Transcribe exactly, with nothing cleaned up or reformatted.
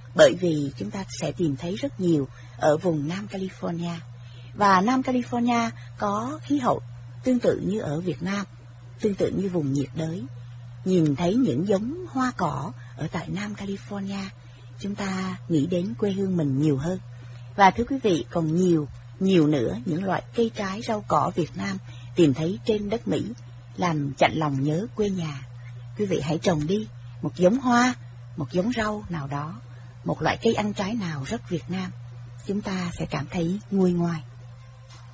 bởi vì chúng ta sẽ tìm thấy rất nhiều ở vùng Nam California. Và Nam California có khí hậu tương tự như ở Việt Nam, tương tự như vùng nhiệt đới. Nhìn thấy những giống hoa cỏ ở tại Nam California, chúng ta nghĩ đến quê hương mình nhiều hơn. Và thưa quý vị, còn nhiều, nhiều nữa những loại cây trái rau cỏ Việt Nam tìm thấy trên đất Mỹ, làm chạnh lòng nhớ quê nhà. Quý vị hãy trồng đi một giống hoa, một giống rau nào đó, một loại cây ăn trái nào rất Việt Nam, chúng ta sẽ cảm thấy nguôi ngoai.